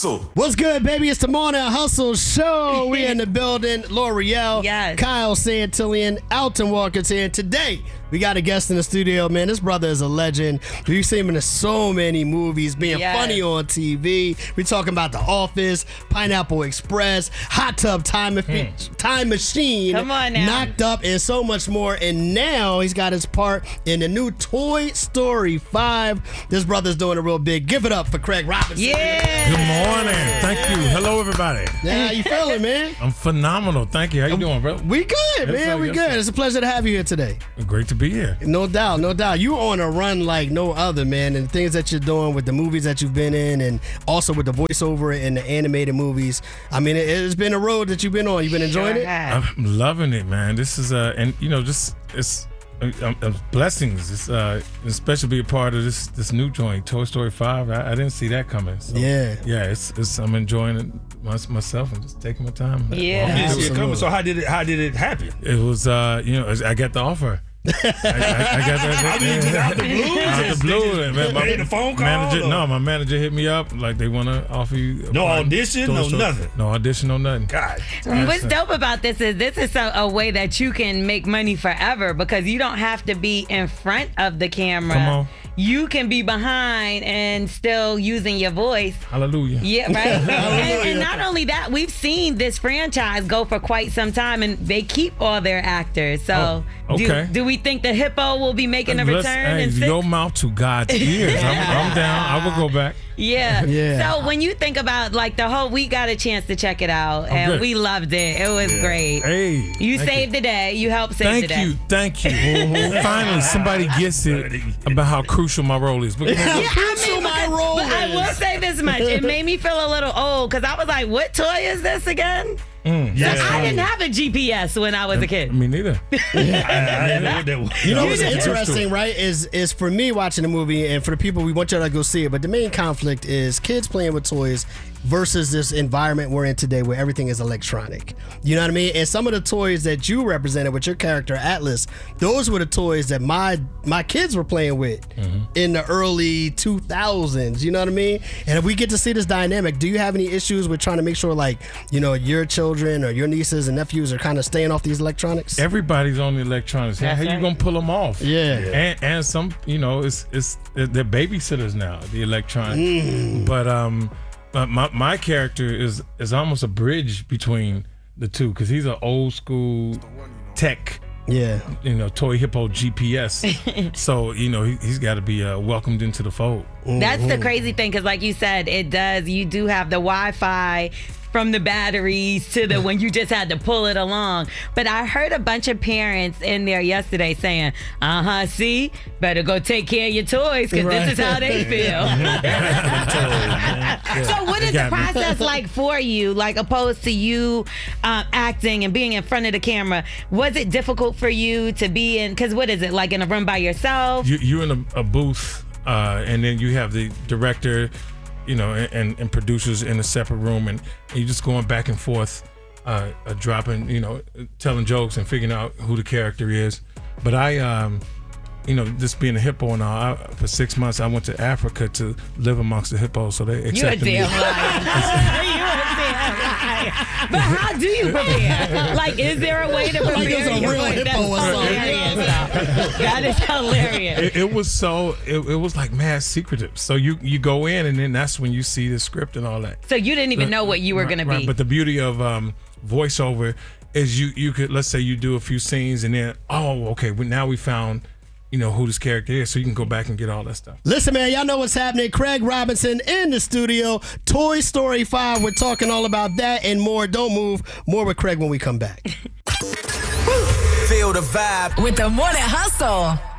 Hustle. What's good, baby? It's the Morning Hustle Show. We in the building. L'Oreal, Yes. Kyle Santillian, Alton Walker's here. Today, we got a guest in the studio, man. This brother is a legend. We've seen him in so many movies, being Yes. funny on TV. We're talking about The Office, Pineapple Express, Hot Tub Time Machine, Come on now. Knocked Up, and so much more. And now he's got his part in the new Toy Story 5. This brother's doing it real big. Give it up for Craig Robinson. Yeah. Good morning. Thank you. Hello, everybody. Yeah, how you feeling, man? I'm phenomenal. Thank you. How you doing, bro? We good, man. We good. It's a pleasure to have you here today. Great to be here. No doubt, no doubt. You on a run like no other, man. And things that you're doing with the movies that you've been in, and also with the voiceover and the animated movies. I mean, it's been a road that you've been on. You've been enjoying it. I'm loving it, man. This is and you know, just it's blessings. It's especially be a part of this new joint, Toy Story 5. I didn't see that coming. So, Yeah. It's I'm enjoying it myself and just taking my time. Yeah. You didn't see it Absolutely. coming. So how did it happen? It was I got the offer. I got that. Out the blue? Out the blue. Man, Made a phone call, Manager, or- no, my manager hit me up like they want to offer you. No part in audition, Toy no Story. nothing. No audition, no nothing. God. What's dope about this is a way that you can make money forever because you don't have to be in front of the camera. Come on. You can be behind and still using your voice. Hallelujah. Yeah, right. and not only that, we've seen this franchise go for quite some time, and they keep all their actors. So, Oh, okay. do we think the hippo will be making a Let's- return? hey, in six? your mouth to God's ears. I'm down. I will go back. Yeah. Yeah. So when you think about like the whole, we got a chance to check it out, and good. we loved it. It was great. Hey. You thank saved the day. You helped save the day. Thank you. Finally, somebody gets it about how crucial my role is. Because Crucial my role but I is. will say this much. It made me feel a little old because I was like, what toy is this again? I didn't have a GPS when I was a kid. me neither. I didn't know what that was. You know what's Yeah. interesting, right? Is for me watching the movie, and for the people, we want y'all to go see it. But the main conflict is kids playing with toys versus this environment we're in today, where everything is electronic. You know what I mean? And some of the toys that you represented with your character Atlas, those were the toys that my kids were playing with in the early 2000s. You know what I mean? And we get to see this dynamic. Do you have any issues with trying to make sure, like, you know, your children or your nieces and nephews are kind of staying off these electronics? Everybody's on the electronics. How That's you right. gonna pull them off? Yeah. And some, you know, they're babysitters now. The electronic. But my character is almost a bridge between the two because he's an old school tech. Yeah. You know, toy hippo GPS. So you know he's got to be welcomed into the fold. That's the crazy thing because, like you said, you do have the Wi-Fi from the batteries to the when you just had to pull it along. But I heard a bunch of parents in there yesterday saying, see, better go take care of your toys because this is how they feel. So what is the got me. process like for you, like opposed to you acting and being in front of the camera? Was it difficult for you to be in, because what is it, like in a room by yourself? You're in a booth, and then you have the director, you know, and producers in a separate room, and you're just going back and forth, dropping, you know, telling jokes and figuring out who the character is. But I, you know, just being a hippo and all, for 6 months I went to Africa to live amongst the hippos, so they You a accepted me. damn liar. You a damn liar. But how do you prepare? Like, is there a way to prepare? Like there's a your real voice? hippo That's or something. hilarious, though. That is hilarious. It was so it was like mad secretive. So you go in and then that's when you see the script and all that. So you didn't even know what you were going to Right, be. but the beauty of voiceover is you could, let's say you do a few scenes and then now we found, you know, who this character is, so you can go back and get all that stuff. Listen, man, y'all know what's happening. Craig Robinson in the studio. Toy Story 5. We're talking all about that and more. Don't move. More with Craig when we come back. Feel the vibe With the Morning Hustle.